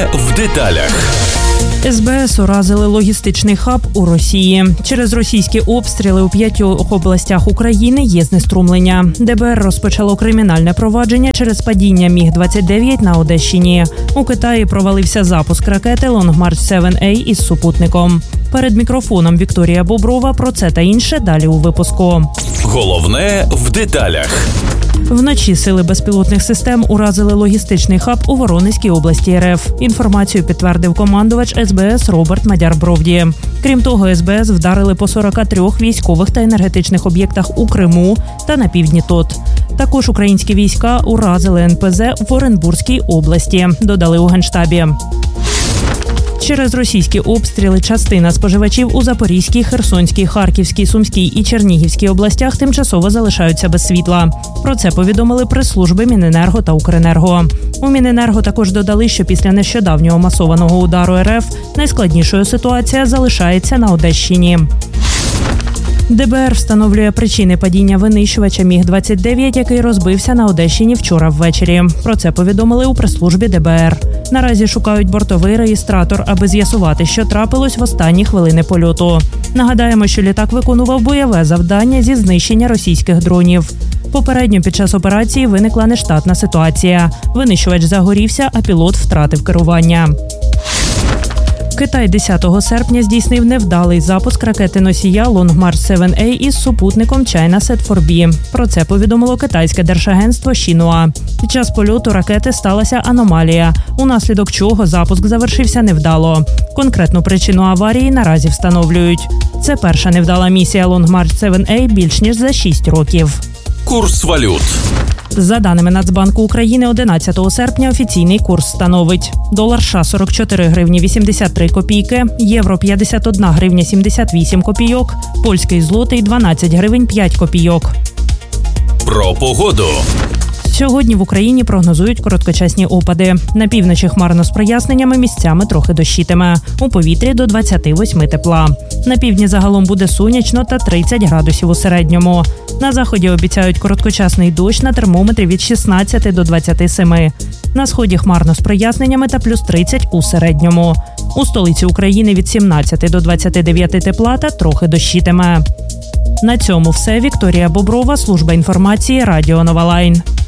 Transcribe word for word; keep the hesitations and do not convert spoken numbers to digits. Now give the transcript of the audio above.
в деталях. ес бе ес уразили логістичний хаб у Росії. Через російські обстріли у п'ятьох областях України є знеструмлення. де бе ер розпочало кримінальне провадження через падіння міг двадцять дев'ять на Одещині. У Китаї провалився запуск ракети Long March севен ей із супутником. Перед мікрофоном Вікторія Боброва. Про це та інше далі у випуску. Головне в деталях. Вночі сили безпілотних систем уразили логістичний хаб у Воронезькій області ер еф. Інформацію підтвердив командувач ес бе ес Роберт Мадяр-Бровді. Крім того, ес бе ес вдарили по сорока трьох військових та енергетичних об'єктах у Криму та на півдні ТОТ. Також українські війська уразили ен пе зет в Оренбурзькій області, додали у Генштабі. Через російські обстріли частина споживачів у Запорізькій, Херсонській, Харківській, Сумській і Чернігівській областях тимчасово залишаються без світла. Про це повідомили прес-служби Міненерго та Укренерго. У Міненерго також додали, що після нещодавнього масованого удару ер еф найскладнішою ситуація залишається на Одещині. де бе ер встановлює причини падіння винищувача міг двадцять дев'ять, який розбився на Одещині вчора ввечері. Про це повідомили у прес-службі де бе ер. Наразі шукають бортовий реєстратор, аби з'ясувати, що трапилось в останні хвилини польоту. Нагадаємо, що літак виконував бойове завдання зі знищення російських дронів. Попередньо під час операції виникла нештатна ситуація. Винищувач загорівся, а пілот втратив керування. Китай десятого серпня здійснив невдалий запуск ракети-носія Long March севен ей із супутником Чайнасет фор бі. Про це повідомило китайське держагентство Шінуа. Під час польоту ракети сталася аномалія, унаслідок чого запуск завершився невдало. Конкретну причину аварії наразі встановлюють. Це перша невдала місія Long March севен ей більш ніж за шість років. Курс валют. За даними Нацбанку України, одинадцятого серпня офіційний курс становить: долар США – сорок чотири гривні вісімдесят три копійки, євро – п'ятдесят одна гривня сімдесят вісім копійок, польський злотий – дванадцять гривень п'ять копійок. Про погоду. Сьогодні в Україні прогнозують короткочасні опади. На півночі хмарно з проясненнями, місцями трохи дощитиме. У повітрі до двадцяти восьми тепла. На півдні загалом буде сонячно та тридцять градусів у середньому. На заході обіцяють короткочасний дощ, на термометрі від шістнадцяти до двадцяти семи. На сході хмарно з проясненнями та плюс тридцять у середньому. У столиці України від сімнадцяти до двадцяти дев'яти тепла та трохи дощитиме. На цьому все. Вікторія Боброва, служба інформації, Радіо Нова Лайн.